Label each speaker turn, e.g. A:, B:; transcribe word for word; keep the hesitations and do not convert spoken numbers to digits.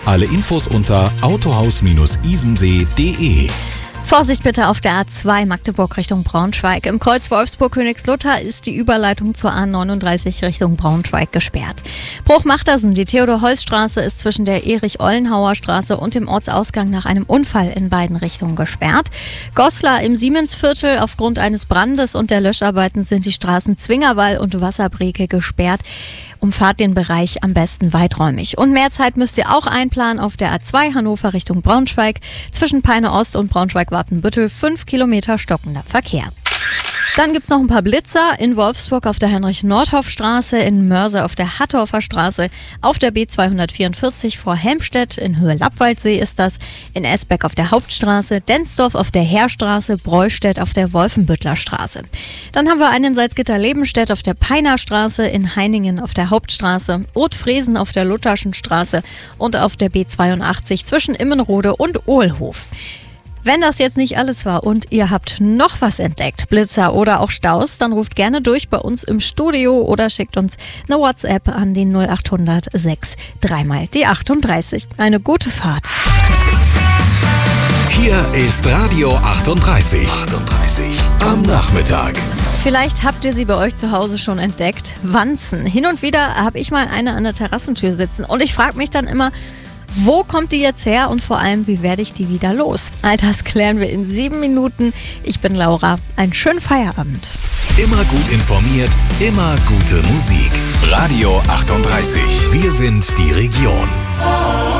A: Alle Infos unter autohaus Isensee punkt de.
B: Vorsicht bitte auf der A zwei Magdeburg Richtung Braunschweig. Im Kreuz Wolfsburg-Königslutter ist die Überleitung zur A neununddreißig Richtung Braunschweig gesperrt. Bruch-Machtersen, die Theodor-Heuss-Straße ist zwischen der Erich-Ollenhauer-Straße und dem Ortsausgang nach einem Unfall in beiden Richtungen gesperrt. Goslar im Siemensviertel, aufgrund eines Brandes und der Löscharbeiten sind die Straßen Zwingerwall und Wasserbreke gesperrt. Umfahrt den Bereich am besten weiträumig. Und mehr Zeit müsst ihr auch einplanen auf der A zwei Hannover Richtung Braunschweig. Zwischen Peine Ost und Braunschweig-Wartenbüttel fünf Kilometer stockender Verkehr. Dann gibt's noch ein paar Blitzer in Wolfsburg auf der Heinrich-Nordhoff-Straße, in Mörse auf der Hattorfer Straße, auf der B zweihundertvierundvierzig vor Helmstedt, in Höhe-Lappwaldsee ist das, in Esbeck auf der Hauptstraße, Densdorf auf der Heerstraße, Breustedt auf der Wolfenbüttler Straße. Dann haben wir einen in Salzgitter-Lebenstedt auf der Peiner Straße, in Heiningen auf der Hauptstraße, Othfriesen auf der Lutherschen Straße und auf der B zweiundachtzig zwischen Immenrode und Ohlhof. Wenn das jetzt nicht alles war und ihr habt noch was entdeckt, Blitzer oder auch Staus, dann ruft gerne durch bei uns im Studio oder schickt uns eine WhatsApp an die null acht hundert sechs dreimal die achtunddreißig. Eine gute Fahrt.
A: Hier ist Radio achtunddreißig. achtunddreißig am Nachmittag.
B: Vielleicht habt ihr sie bei euch zu Hause schon entdeckt. Wanzen. Hin und wieder habe ich mal eine an der Terrassentür sitzen und ich frage mich dann immer, wo kommt die jetzt her und vor allem, wie werde ich die wieder los? All das klären wir in sieben Minuten. Ich bin Laura. Einen schönen Feierabend.
A: Immer gut informiert, immer gute Musik. Radio achtunddreißig. Wir sind die Region.